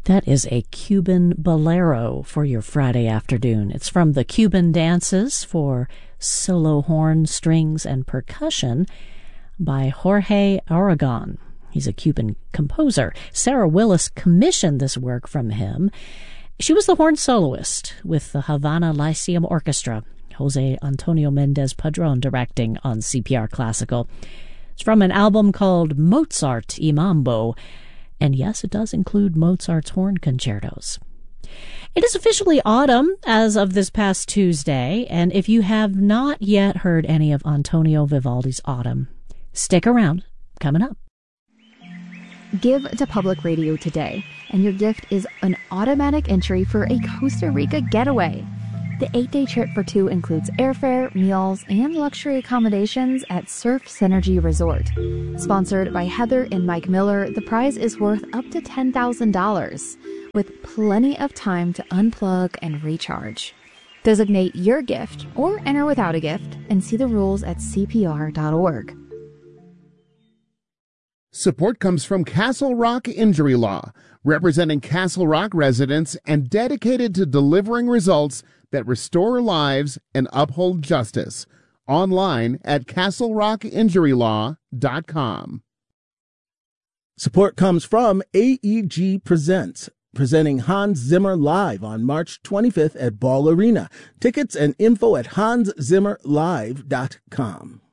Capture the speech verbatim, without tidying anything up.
That is a Cuban bolero for your Friday afternoon. It's from the Cuban Dances for solo horn, strings, and percussion by Jorge Aragon. He's a Cuban composer. Sarah Willis commissioned this work from him. She was the horn soloist with the Havana Lyceum Orchestra. Jose Antonio Mendez Padron directing on C P R Classical. It's from an album called Mozart y Mambo. And yes, it does include Mozart's horn concertos. It is officially autumn as of this past Tuesday, and if you have not yet heard any of Antonio Vivaldi's Autumn, stick around. Coming up. Give to Public Radio today, and your gift is an automatic entry for a Costa Rica getaway. The eight-day trip for two includes airfare, meals, and luxury accommodations at Surf Synergy Resort. Sponsored by Heather and Mike Miller, the prize is worth up to ten thousand dollars, with plenty of time to unplug and recharge. Designate your gift or enter without a gift and see the rules at C P R dot org. Support comes from Castle Rock Injury Law, representing Castle Rock residents and dedicated to delivering results that restore lives and uphold justice. Online at castle rock injury law dot com. Support comes from A E G Presents, presenting Hans Zimmer live on March twenty-fifth at Ball Arena. Tickets and info at hans zimmer live dot com.